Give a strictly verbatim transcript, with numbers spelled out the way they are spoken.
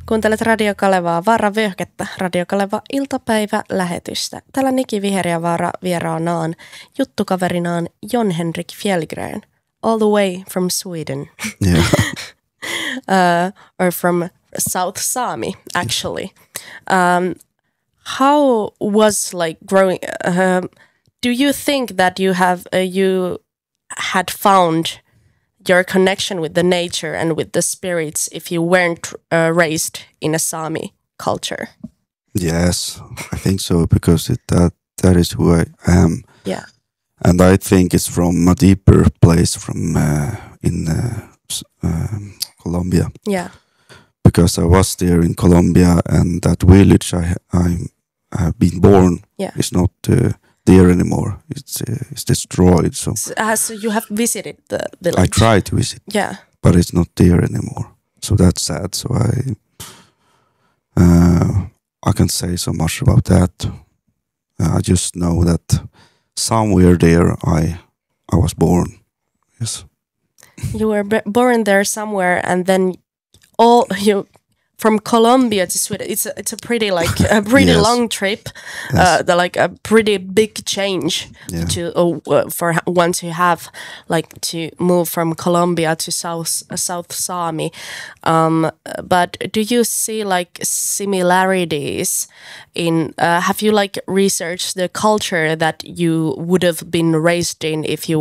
Kuuntelet Radio Kalevaa Vaara vyöhykettä, Radio Kaleva iltapäivälähetystä. Täällä Niki Viheriävaara vieraanaan juttukaverinaan Jon-Henrik Fjällgren, all the way from Sweden. Yeah. uh, or from South Sami, actually. Um, how was like growing? Uh, do you think that you have uh, you had found your connection with the nature and with the spirits if you weren't uh, raised in a Sami culture? Yes, I think so, because it, that that is who I am. Yeah. And I think it's from a deeper place from uh, in uh, um, Colombia. Yeah. Because I was there in Colombia, and that village I I have been born Yeah. is not uh, there anymore. It's uh, it's destroyed. So So, uh, so you have visited the village? I try to visit, Yeah. but it's not there anymore. So that's sad. So I uh, I can't say so much about that. Uh, I just know that somewhere there I I was born. Yes. You were b- born there somewhere, and then all you from Colombia to Sweden. It's a, it's a pretty like a pretty Yes. long trip. Yes. Uh, the like a pretty big change Yeah. to uh, for one to have like to move from Colombia to South uh, South Sami. Um, but do you see like similarities in? Uh, have you like researched the culture that you would have been raised in if you